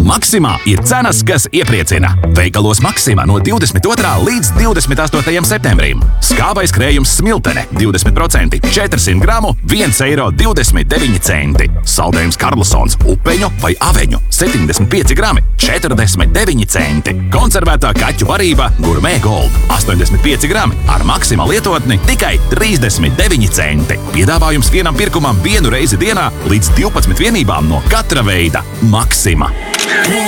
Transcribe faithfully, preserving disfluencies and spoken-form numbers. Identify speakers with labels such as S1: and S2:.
S1: Maksimā ir cenas, kas iepriecina. Veikalos Maksimā no divdesmit otrā līdz divdesmit astotajam septembrim. Skābais krējums smiltene divdesmit procenti, četrsimt gramu, viens eiro divdesmit deviņi centi. Saldējums Karlsons, upeņu vai aveņu, septiņdesmit pieci grami, četrdesmit deviņi centi. Konservētā kaķu barība Gourmet Gold, astoņdesmit pieci grami, ar Maksimā lietotni tikai trīsdesmit deviņi centi. Piedāvājums vienam pirkumam vienu reizi dienā līdz divpadsmit vienībām no katra veida. Maksimā.